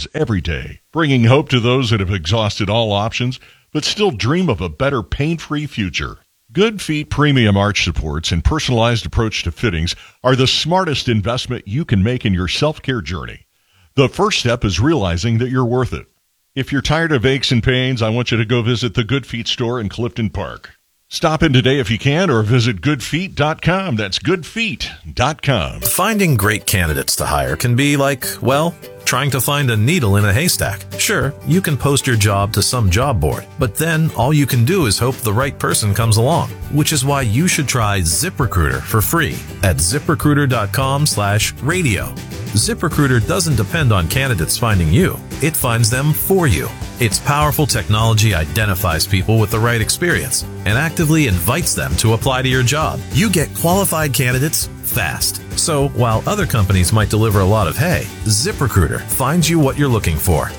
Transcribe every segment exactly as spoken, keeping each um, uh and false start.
solutions every day, bringing hope to those that have exhausted all options but still dream of a better pain-free future. Good Feet premium arch supports and personalized approach to fittings are the smartest investment you can make in your self-care journey. The first step is realizing that you're worth it. If you're tired of aches and pains, I want you to go visit the Good Feet store in Clifton Park. Stop in today if you can, or visit good feet dot com. That's good feet dot com. Finding great candidates to hire can be like, well, trying to find a needle in a haystack. Sure, you can post your job to some job board, but then all you can do is hope the right person comes along, which is why you should try ZipRecruiter for free at ZipRecruiter.com slash radio. ZipRecruiter doesn't depend on candidates finding you. It finds them for you. Its powerful technology identifies people with the right experience and actively invites them to apply to your job. You get qualified candidates fast. So while other companies might deliver a lot of hay, ZipRecruiter finds you what you're looking for.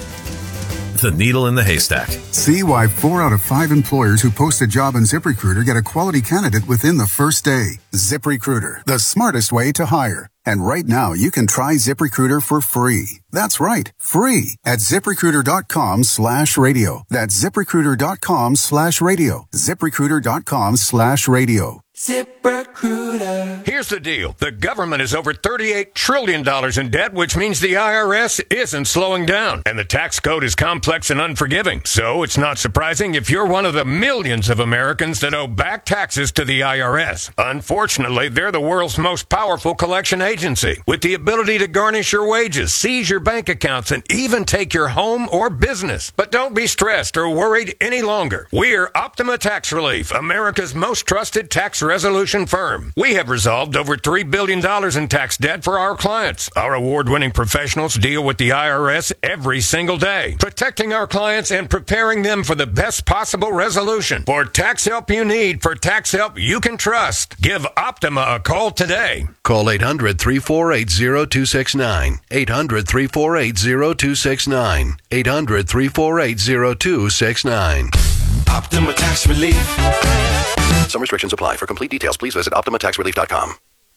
The needle in the haystack. See why four out of five employers who post a job on ZipRecruiter get a quality candidate within the first day. ZipRecruiter, the smartest way to hire. And right now, you can try ZipRecruiter for free. That's right, free at ZipRecruiter.com slash radio. That's ZipRecruiter.com slash radio. ZipRecruiter.com slash radio. ZipRecruiter. Here's the deal. The government is over thirty-eight trillion dollars in debt, which means the I R S isn't slowing down. And the tax code is complex and unforgiving. So it's not surprising if you're one of the millions of Americans that owe back taxes to the I R S. Unfortunately, they're the world's most powerful collection agency, with the ability to garnish your wages, seize your bank accounts, and even take your home or business. But don't be stressed or worried any longer. We're Optima Tax Relief, America's most trusted tax resolution firm. We have resolved over three billion dollars in tax debt for our clients. Our award-winning professionals deal with the I R S every single day, protecting our clients and preparing them for the best possible resolution. For tax help you need, for tax help you can trust, give Optima a call today. Call eight hundred, three four eight, zero two six nine. eight hundred, three four eight, zero two six nine. eight hundred, three four eight, zero two six nine. Optima Tax Relief. Some restrictions apply. For complete details, please visit Optima Tax Relief dot com.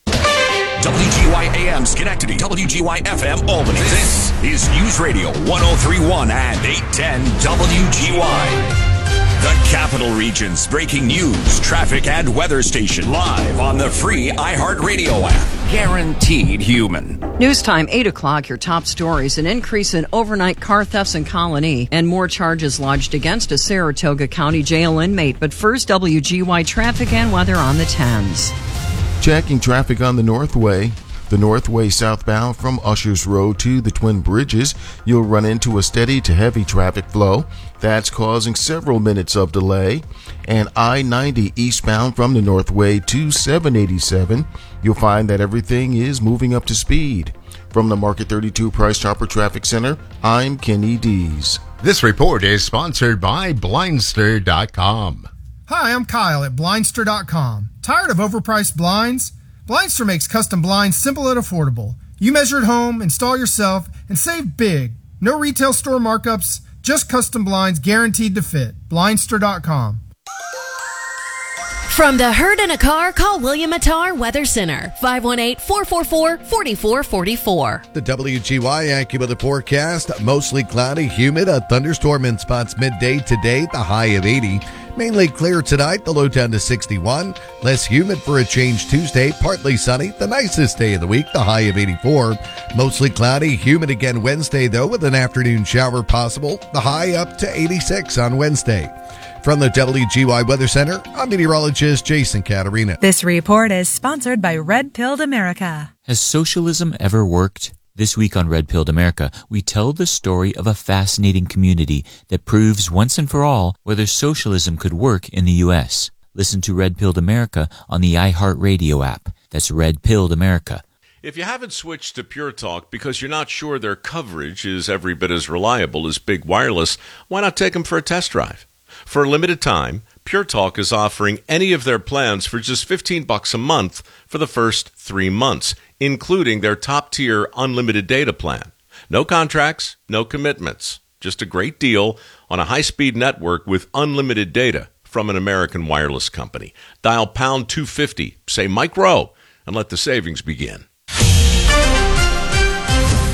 W G Y A M Schenectady, W G Y F M Albany. This is News Radio one oh three point one and eight ten W G Y. The Capital Region's breaking news, traffic, and weather station live on the free iHeartRadio app. Guaranteed human. News time, eight o'clock, your top stories. An increase in overnight car thefts in Colony and more charges lodged against a Saratoga County jail inmate. But first, W G Y traffic and weather on the tens. Checking traffic on the Northway. The Northway southbound from Ushers Road to the Twin Bridges, you'll run into a steady to heavy traffic flow. That's causing several minutes of delay. And I ninety eastbound from the Northway to seven eighty-seven, you'll find that everything is moving up to speed. From the Market thirty-two Price Chopper Traffic Center, I'm Kenny Dees. This report is sponsored by Blindster dot com. Hi, I'm Kyle at Blindster dot com. Tired of overpriced blinds? Blindster makes custom blinds simple and affordable. You measure at home, install yourself, and save big. No retail store markups, just custom blinds guaranteed to fit. Blindster dot com. From the herd in a car, call William Attar Weather Center, five one eight, four four four, four four four four. The W G Y AccuWeather forecast, mostly cloudy, humid, a thunderstorm in spots midday today, the high of eighty. Mainly clear tonight, the low down to sixty-one. Less humid for a change Tuesday, partly sunny, the nicest day of the week, the high of eighty-four. Mostly cloudy, humid again Wednesday, though, with an afternoon shower possible, the high up to eighty-six on Wednesday. From the W G Y Weather Center, I'm meteorologist Jason Caterina. This report is sponsored by Red Pilled America. Has socialism ever worked? This week on Red Pilled America, we tell the story of a fascinating community that proves once and for all whether socialism could work in the U S. Listen to Red Pilled America on the iHeartRadio app. That's Red Pilled America. If you haven't switched to Pure Talk because you're not sure their coverage is every bit as reliable as Big Wireless, why not take them for a test drive? For a limited time, Pure Talk is offering any of their plans for just fifteen bucks a month for the first three months, including their top-tier unlimited data plan. No contracts, no commitments. Just a great deal on a high-speed network with unlimited data from an American wireless company. Dial pound two fifty, say Mike Rowe, and let the savings begin.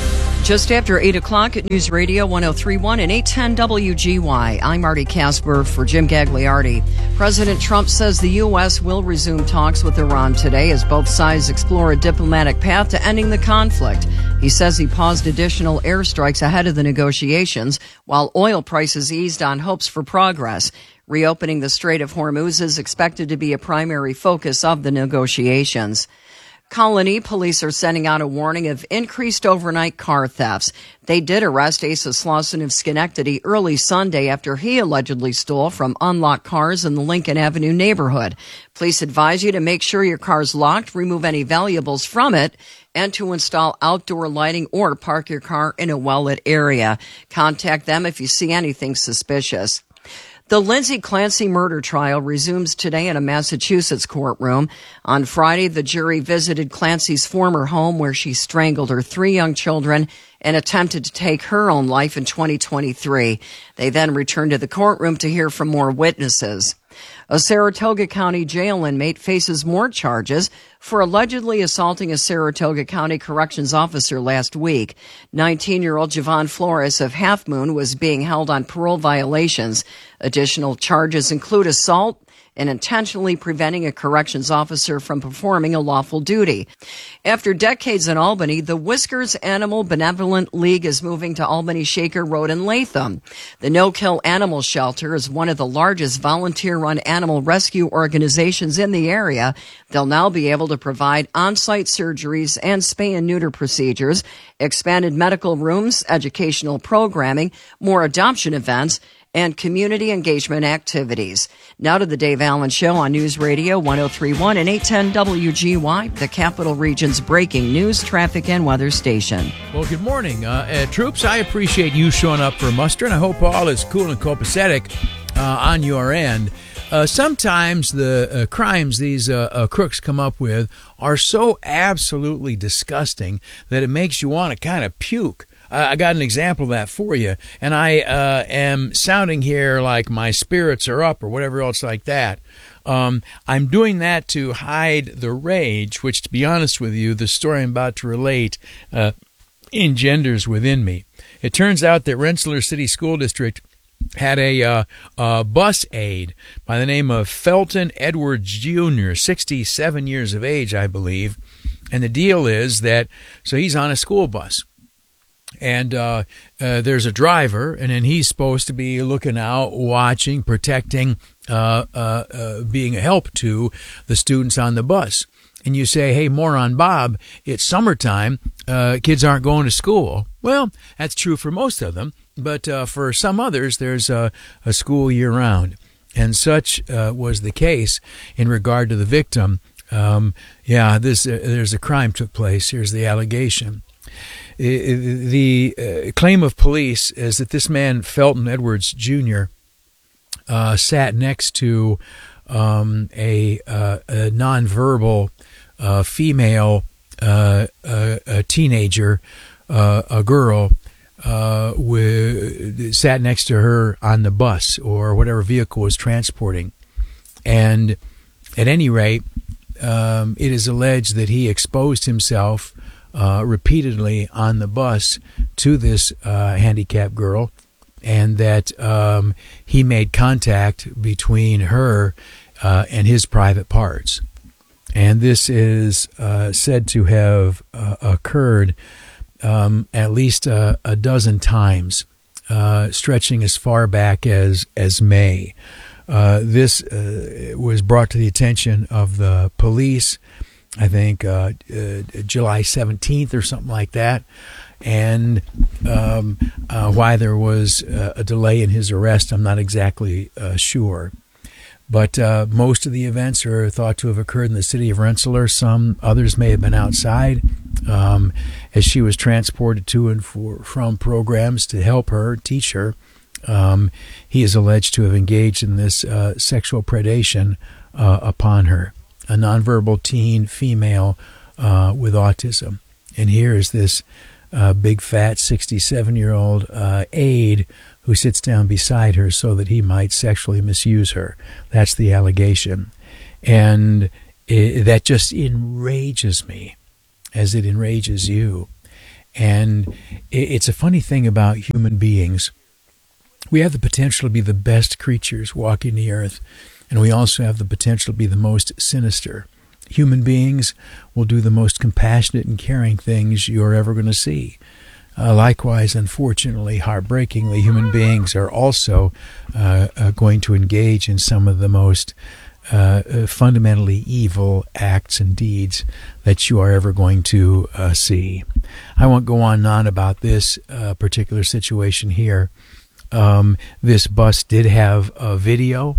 Just after eight o'clock at News Radio one oh three point one and eight ten W G Y. I'm Marty Casper for Jim Gagliardi. President Trump says the U S will resume talks with Iran today as both sides explore a diplomatic path to ending the conflict. He says he paused additional airstrikes ahead of the negotiations while oil prices eased on hopes for progress. Reopening the Strait of Hormuz is expected to be a primary focus of the negotiations. Colony police are sending out a warning of increased overnight car thefts. They did arrest Asa Slauson of Schenectady early Sunday after he allegedly stole from unlocked cars in the Lincoln Avenue neighborhood. Police advise you to make sure your car's locked, remove any valuables from it, and to install outdoor lighting or park your car in a well-lit area. Contact them if you see anything suspicious. The Lindsay Clancy murder trial resumes today in a Massachusetts courtroom. On Friday, the jury visited Clancy's former home where she strangled her three young children and attempted to take her own life in twenty twenty-three. They then returned to the courtroom to hear from more witnesses. A Saratoga County jail inmate faces more charges for allegedly assaulting a Saratoga County corrections officer last week. nineteen-year-old Javon Flores of Half Moon was being held on parole violations. Additional charges include assault and intentionally preventing a corrections officer from performing a lawful duty. After decades in Albany, the Whiskers Animal Benevolent League is moving to Albany Shaker Road in Latham. The No Kill Animal Shelter is one of the largest volunteer-run animal rescue organizations in the area. They'll now be able to provide on-site surgeries and spay and neuter procedures, expanded medical rooms, educational programming, more adoption events, and community engagement activities. Now to the Dave Allen Show on News Radio one oh three point one and eight ten W G Y, the Capital Region's breaking news, traffic, and weather station. Well, good morning. Uh, uh, troops, I appreciate you showing up for muster, and I hope all is cool and copacetic uh, on your end. Uh, sometimes the uh, crimes these uh, uh, crooks come up with are so absolutely disgusting that it makes you want to kind of puke. Uh, I got an example of that for you, and I uh, am sounding here like my spirits are up or whatever else like that. Um, I'm doing that to hide the rage, which, to be honest with you, the story I'm about to relate uh, engenders within me. It turns out that Rensselaer City School District had a uh, uh, bus aide by the name of Felton Edwards Junior, sixty-seven years of age, I believe. And the deal is that, so he's on a school bus. And uh, uh, there's a driver, and then he's supposed to be looking out, watching, protecting, uh, uh, uh, being a help to the students on the bus. And you say, hey, moron Bob, it's summertime, uh, kids aren't going to school. Well, that's true for most of them, but uh, for some others, there's a, a school year-round. And such uh, was the case in regard to the victim. Um, yeah, this uh, there's a crime took place. Here's the allegation. The uh, claim of police is that this man, Felton Edwards Junior, uh, sat next to um, a, uh, a nonverbal uh, female uh, uh, a teenager, uh, a girl, uh, with, sat next to her on the bus or whatever vehicle was transporting. And at any rate, um, it is alleged that he exposed himself Uh, repeatedly on the bus to this uh, handicapped girl, and that um, he made contact between her uh, and his private parts. And this is uh, said to have uh, occurred um, at least uh, a dozen times, uh, stretching as far back as, as May. Uh, this uh, was brought to the attention of the police, I think uh, uh, July seventeenth or something like that, and um, uh, why there was uh, a delay in his arrest, I'm not exactly uh, sure. But uh, most of the events are thought to have occurred in the city of Rensselaer. Some others may have been outside um, as she was transported to and for, from programs to help her, teach her. Um, he is alleged to have engaged in this uh, sexual predation uh, upon her. A nonverbal teen female uh, with autism. And here is this uh, big, fat, sixty-seven-year-old uh, aide who sits down beside her so that he might sexually misuse her. That's the allegation. And it, that just enrages me, as it enrages you. And it's a funny thing about human beings. We have the potential to be the best creatures walking the earth, and we also have the potential to be the most sinister. Human beings will do the most compassionate and caring things you're ever going to see. Uh, likewise, unfortunately, heartbreakingly, human beings are also uh, uh, going to engage in some of the most uh, uh, fundamentally evil acts and deeds that you are ever going to uh, see. I won't go on and on about this uh, particular situation here. Um, this bus did have a video.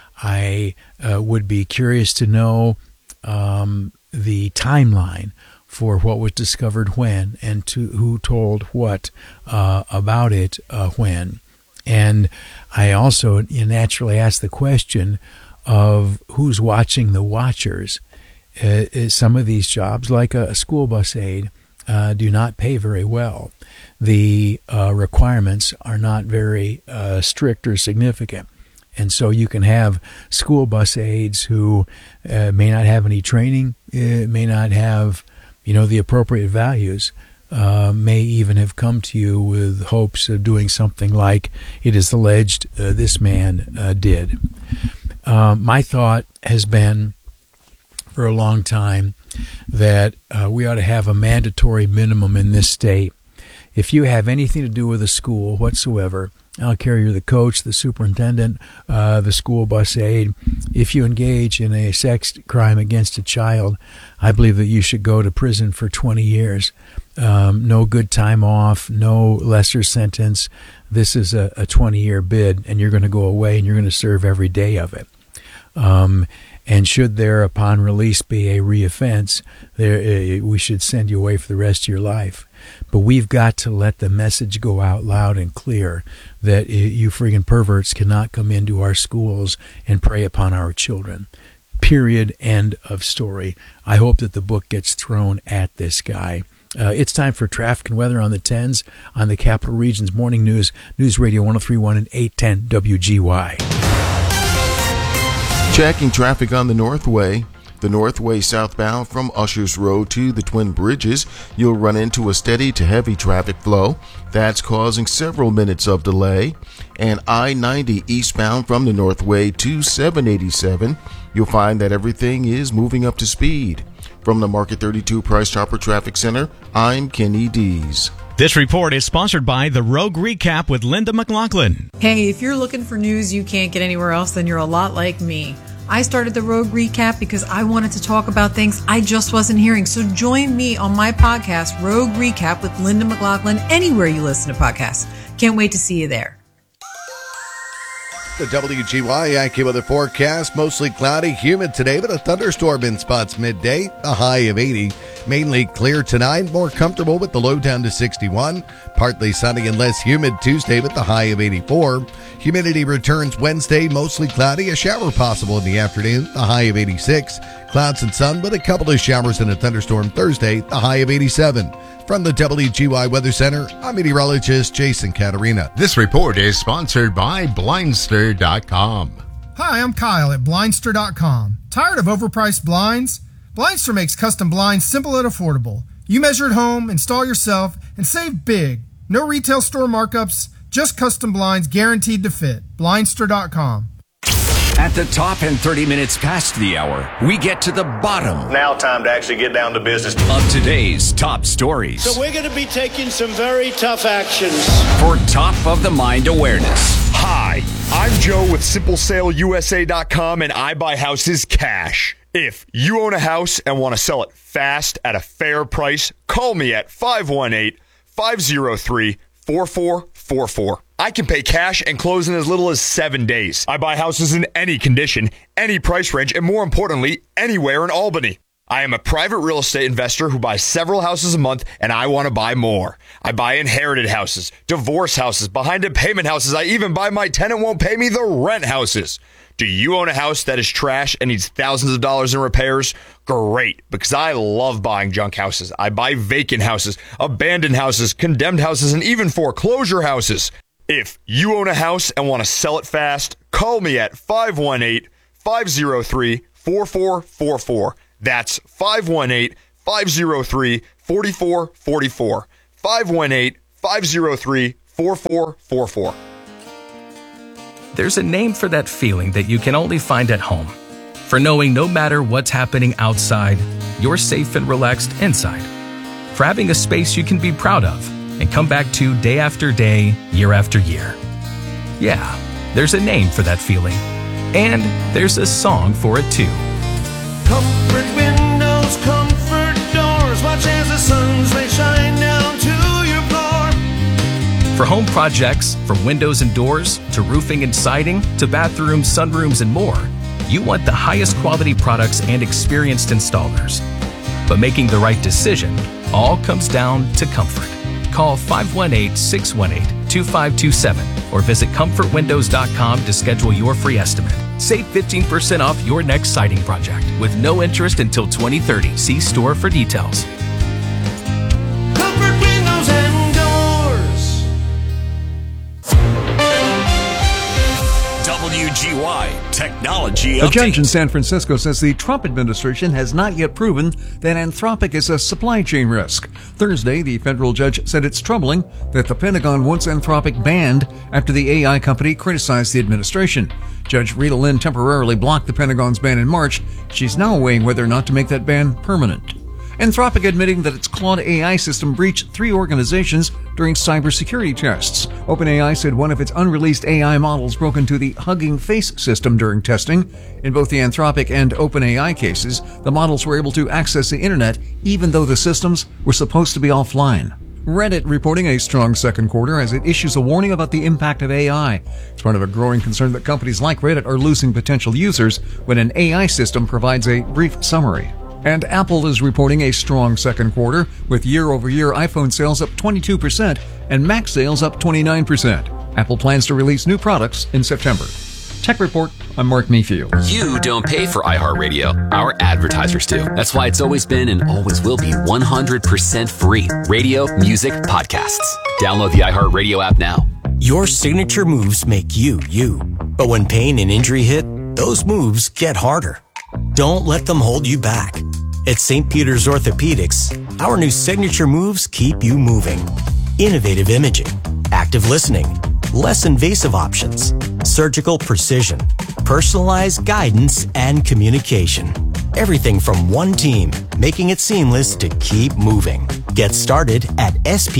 I uh, would be curious to know um, the timeline for what was discovered when and to who told what uh, about it uh, when. And I also naturally ask the question of who's watching the watchers. Uh, some of these jobs, like a, a school bus aide, uh, do not pay very well. The uh, requirements are not very uh, strict or significant. And so you can have school bus aides who uh, may not have any training, uh, may not have, you know, the appropriate values, uh, may even have come to you with hopes of doing something like it is alleged uh, this man uh, did. Uh, my thought has been for a long time that uh, we ought to have a mandatory minimum in this state. If you have anything to do with a school whatsoever, I don't care, you're the coach, the superintendent, uh, the school bus aide, if you engage in a sex crime against a child, I believe that you should go to prison for twenty years. Um, no good time off, no lesser sentence. This is a twenty-year bid, and you're going to go away, and you're going to serve every day of it. Um, and should there, upon release, be a reoffense, there uh, we should send you away for the rest of your life. But we've got to let the message go out loud and clear that uh, you friggin' perverts cannot come into our schools and prey upon our children. Period. End of story. I hope that the book gets thrown at this guy. Uh, it's time for traffic and weather on the tens on the Capital Region's Morning News, News Radio one oh three point one and eight ten W G Y. Checking traffic on the Northway. The Northway southbound from Ushers Road to the Twin Bridges, you'll run into a steady to heavy traffic flow. That's causing several minutes of delay. And I ninety eastbound from the Northway to seven eighty-seven, you'll find that everything is moving up to speed. From the Market thirty-two Price Chopper Traffic Center, I'm Kenny Dees. This report is sponsored by The Rogue Recap with Linda McLaughlin. Hey, if you're looking for news you can't get anywhere else, then you're a lot like me. I started The Rogue Recap because I wanted to talk about things I just wasn't hearing. So join me on my podcast, Rogue Recap with Linda McLaughlin, anywhere you listen to podcasts. Can't wait to see you there. The W G Y AccuWeather forecast, mostly cloudy, humid today, but a thunderstorm in spots midday, a high of eighty. Mainly clear tonight, more comfortable with the low down to sixty-one. Partly sunny and less humid Tuesday with the high of eighty-four. Humidity returns Wednesday, mostly cloudy, a shower possible in the afternoon, the high of eighty-six. Clouds and sun, but a couple of showers and a thunderstorm Thursday, the high of eighty-seven. From the W G Y Weather Center, I'm meteorologist Jason Caterina. This report is sponsored by Blindster dot com. Hi, I'm Kyle at Blindster dot com. Tired of overpriced blinds? Blindster makes custom blinds simple and affordable. You measure at home, install yourself, and save big. No retail store markups, just custom blinds guaranteed to fit. Blindster dot com. At the top and thirty minutes past the hour, we get to the bottom. Now time to actually get down to business. Of today's top stories. So we're going to be taking some very tough actions. For top of the mind awareness. Hi, I'm Joe with Simple Sale U S A dot com and I buy houses cash. If you own a house and want to sell it fast at a fair price, call me at five one eight, five oh three, four four four four. I can pay cash and close in as little as seven days. I buy houses in any condition, any price range, and more importantly, anywhere in Albany. I am a private real estate investor who buys several houses a month, and I want to buy more. I buy inherited houses, divorce houses, behind-in-payment houses. I even buy my tenant won't pay me the rent houses. Do you own a house that is trash and needs thousands of dollars in repairs? Great, because I love buying junk houses. I buy vacant houses, abandoned houses, condemned houses, and even foreclosure houses. If you own a house and want to sell it fast, call me at five one eight, five oh three, four four four four. That's five one eight, five oh three, four four four four. five one eight, five zero three, four four four four. There's a name for that feeling that you can only find at home. For knowing no matter what's happening outside, you're safe and relaxed inside. For having a space you can be proud of and come back to day after day, year after year. Yeah, there's a name for that feeling. And there's a song for it too. Comfort windows, comfort doors. Watch as the sun's rays shine down to your floor. For home projects, from windows and doors, to roofing and siding, to bathrooms, sunrooms, and more, you want the highest quality products and experienced installers. But making the right decision all comes down to comfort. Call five one eight, six one eight, two five two seven or visit comfort windows dot com to schedule your free estimate. Save fifteen percent off your next siding project with no interest until twenty thirty. See store for details. Comfort windows and doors. W G Y Technology A Update. judge in San Francisco says the Trump administration has not yet proven that Anthropic is a supply chain risk. Thursday, the federal judge said it's troubling that the Pentagon wants Anthropic banned after the A I company criticized the administration. Judge Rita Lynn temporarily blocked the Pentagon's ban in March. She's now weighing whether or not to make that ban permanent. Anthropic admitting that its Claude A I system breached three organizations during cybersecurity tests. OpenAI said one of its unreleased A I models broke into the Hugging Face system during testing. In both the Anthropic and OpenAI cases, the models were able to access the internet even though the systems were supposed to be offline. Reddit reporting a strong second quarter as it issues a warning about the impact of A I. It's part of a growing concern that companies like Reddit are losing potential users when an A I system provides a brief summary. And Apple is reporting a strong second quarter, with year-over-year iPhone sales up twenty-two percent and Mac sales up twenty-nine percent. Apple plans to release new products in September. Tech Report, I'm Mark Mayfield. You don't pay for iHeartRadio. Our advertisers do. That's why it's always been and always will be one hundred percent free. Radio, music, podcasts. Download the iHeartRadio app now. Your signature moves make you, you. But when pain and injury hit, those moves get harder. Don't let them hold you back. At Saint Peter's Orthopedics, our new signature moves keep you moving. Innovative imaging, active listening, less invasive options, surgical precision, personalized guidance, and communication. Everything from one team, making it seamless to keep moving. Get started at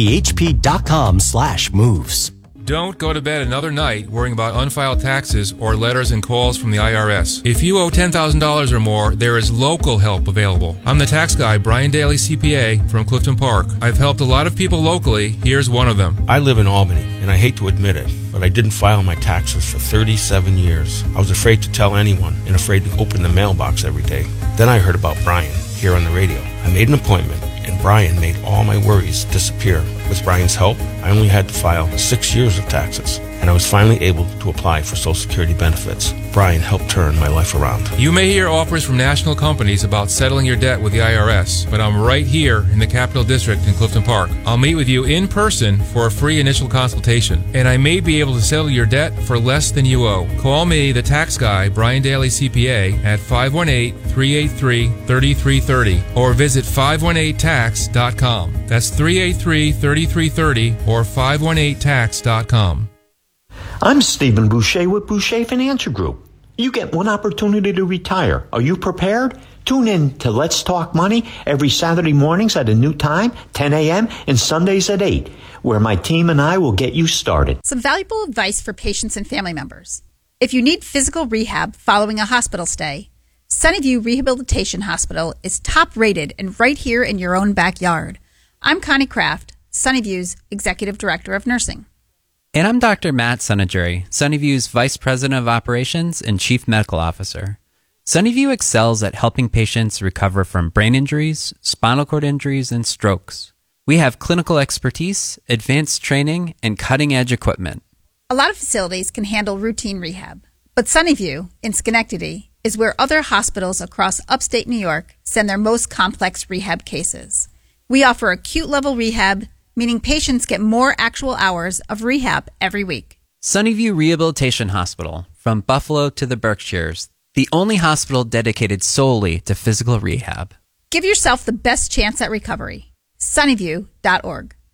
sphp.com slash moves. Don't go to bed another night worrying about unfiled taxes or letters and calls from the I R S. If you owe ten thousand dollars or more, there is local help available. I'm the tax guy, Brian Daly, C P A, from Clifton Park. I've helped a lot of people locally. Here's one of them. I live in Albany, and I hate to admit it, but I didn't file my taxes for thirty-seven years. I was afraid to tell anyone and afraid to open the mailbox every day. Then I heard about Brian here on the radio. I made an appointment, and Brian made all my worries disappear. With Brian's help, I only had to file six years of taxes, and I was finally able to apply for Social Security benefits. Brian helped turn my life around. You may hear offers from national companies about settling your debt with the I R S, but I'm right here in the Capital District in Clifton Park. I'll meet with you in person for a free initial consultation, and I may be able to settle your debt for less than you owe. Call me, the tax guy, Brian Daly, C P A, at five one eight, three eight three, three three three zero or visit five one eight tax dot com. That's three eight three, three three three zero or five one eight tax dot com. I'm Stephen Boucher with Boucher Financial Group. You get one opportunity to retire. Are you prepared? Tune in to Let's Talk Money every Saturday mornings at a new time, ten a.m., and Sundays at eight, where my team and I will get you started. Some valuable advice for patients and family members. If you need physical rehab following a hospital stay, Sunnyview Rehabilitation Hospital is top rated and right here in your own backyard. I'm Connie Kraft, Sunnyview's Executive Director of Nursing. And I'm Doctor Matt Sunnejury, Sunnyview's Vice President of Operations and Chief Medical Officer. Sunnyview excels at helping patients recover from brain injuries, spinal cord injuries, and strokes. We have clinical expertise, advanced training, and cutting-edge equipment. A lot of facilities can handle routine rehab, but Sunnyview in Schenectady is where other hospitals across upstate New York send their most complex rehab cases. We offer acute-level rehab, meaning patients get more actual hours of rehab every week. Sunnyview Rehabilitation Hospital, from Buffalo to the Berkshires, the only hospital dedicated solely to physical rehab. Give yourself the best chance at recovery. Sunnyview dot org.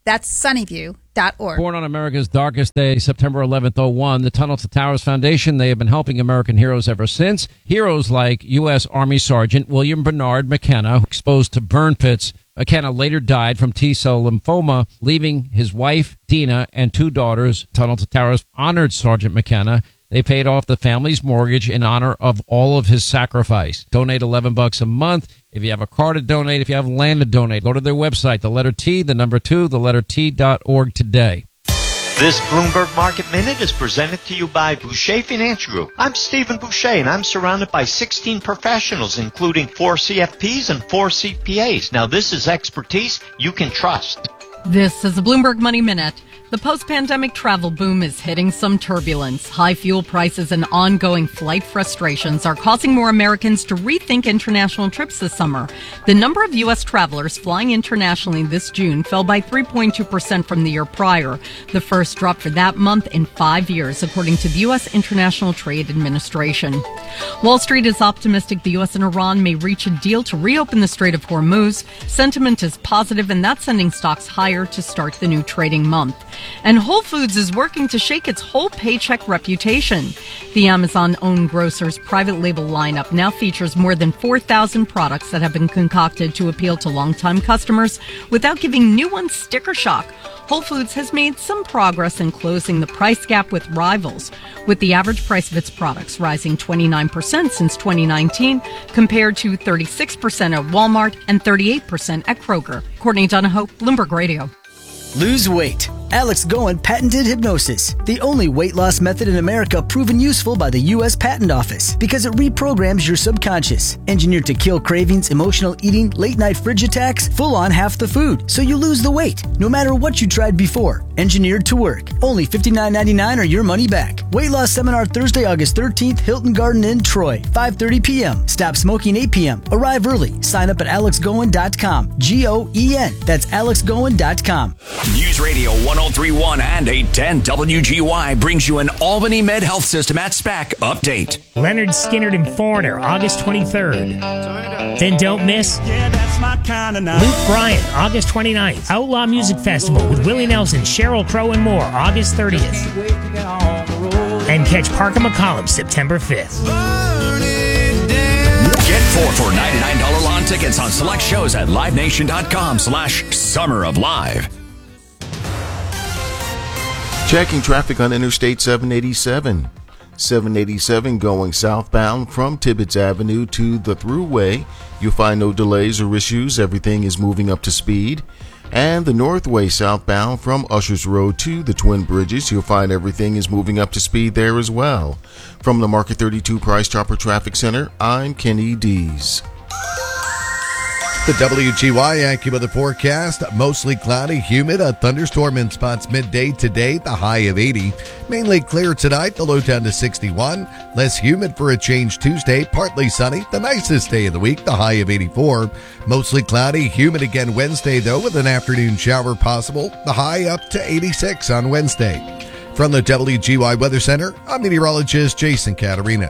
That's sunnyview dot org. Born on America's darkest day, September eleventh, oh one, the Tunnel to Towers Foundation, they have been helping American heroes ever since. Heroes like U S. Army Sergeant William Bernard McKenna, exposed to burn pits. McKenna later died from T-cell lymphoma, leaving his wife, Dina, and two daughters. Tunnel to Towers honored Sergeant McKenna. They paid off the family's mortgage in honor of all of his sacrifice. Donate eleven bucks a month. If you have a car to donate, if you have land to donate, go to their website, the letter T, the number two, the letter T dot org today. This Bloomberg Market Minute is presented to you by Boucher Financial Group. I'm Stephen Boucher, and I'm surrounded by sixteen professionals, including four C F Ps and four C P As. Now, this is expertise you can trust. This is the Bloomberg Money Minute. The post-pandemic travel boom is hitting some turbulence. High fuel prices and ongoing flight frustrations are causing more Americans to rethink international trips this summer. The number of U S travelers flying internationally this June fell by three point two percent from the year prior, the first drop for that month in five years, according to the U S. International Trade Administration. Wall Street is optimistic the U S and Iran may reach a deal to reopen the Strait of Hormuz. Sentiment is positive, and that's sending stocks higher to start the new trading month. And Whole Foods is working to shake its whole paycheck reputation. The Amazon-owned grocer's private label lineup now features more than four thousand products that have been concocted to appeal to longtime customers without giving new ones sticker shock. Whole Foods has made some progress in closing the price gap with rivals, with the average price of its products rising twenty-nine percent since twenty nineteen, compared to thirty-six percent at Walmart and thirty-eight percent at Kroger. Courtney Donahoe, Bloomberg Radio. Lose weight. Alex Goen patented hypnosis, the only weight loss method in America proven useful by the U S Patent Office because it reprograms your subconscious. Engineered to kill cravings, emotional eating, late-night fridge attacks, full on half the food, so you lose the weight, no matter what you tried before. Engineered to work. Only fifty-nine ninety-nine or your money back. Weight loss seminar Thursday, August thirteenth, Hilton Garden Inn, Troy, five thirty p.m. Stop smoking eight p.m. Arrive early. Sign up at alex goen dot com. G O E N. That's alex goen dot com. News Radio one oh three point one and eight ten W G Y brings you an Albany Med Health System at SPAC update. Leonard Skinner and Foreigner, August twenty-third. Then don't miss Yeah, that's my kind of night. Luke Bryan, August twenty-ninth. Outlaw Music Festival with Willie Nelson, Sheryl Crow, and more, August thirtieth. And catch Parker McCollum, September fifth. Get four for ninety-nine dollars lawn tickets on select shows at livenation.com slash summer of live. Checking traffic on Interstate seven eighty-seven. seven eighty-seven going southbound from Tibbetts Avenue to the Thruway. You'll find no delays or issues. Everything is moving up to speed. And the Northway southbound from Ushers Road to the Twin Bridges. You'll find everything is moving up to speed there as well. From the Market thirty-two Price Chopper Traffic Center, I'm Kenny Dees. The W G Y AccuWeather forecast, mostly cloudy, humid, a thunderstorm in spots midday today, the high of eighty. Mainly clear tonight, the low down to sixty-one. Less humid for a change Tuesday, partly sunny, the nicest day of the week, the high of eighty-four. Mostly cloudy, humid again Wednesday, though, with an afternoon shower possible, the high up to eighty-six on Wednesday. From the W G Y Weather Center, I'm meteorologist Jason Caterina.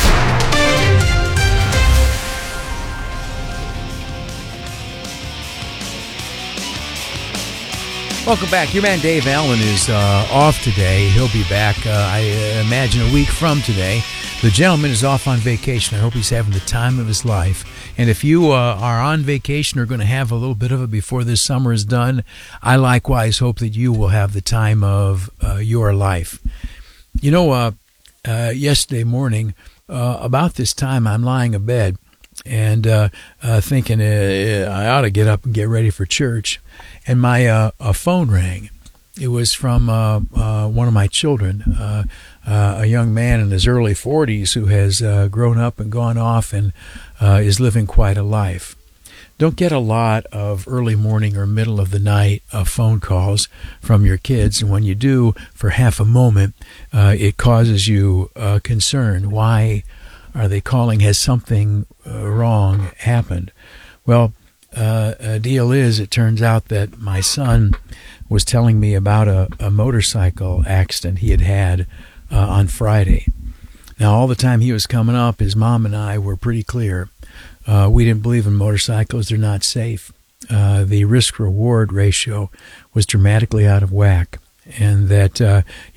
Welcome back. Your man Dave Allen is uh, off today. He'll be back, uh, I imagine, a week from today. The gentleman is off on vacation. I hope he's having the time of his life. And if you uh, are on vacation or going to have a little bit of it before this summer is done, I likewise hope that you will have the time of uh, your life. You know, uh, uh, yesterday morning, uh, about this time, I'm lying in bed and uh, uh, thinking uh, I ought to get up and get ready for church. And my uh, a phone rang. It was from uh, uh, one of my children, uh, uh, a young man in his early forties who has uh, grown up and gone off and uh, is living quite a life. Don't get a lot of early morning or middle of the night uh, phone calls from your kids. And when you do, for half a moment, uh, it causes you uh, concern. Why are they calling? Has something uh, wrong happened? Well, Uh, a deal is, it turns out that my son was telling me about a, a motorcycle accident he had had uh, on Friday. Now, all the time he was coming up, his mom and I were pretty clear. Uh, we didn't believe in motorcycles. They're not safe. uh, the risk-reward ratio was dramatically out of whack, and that uh,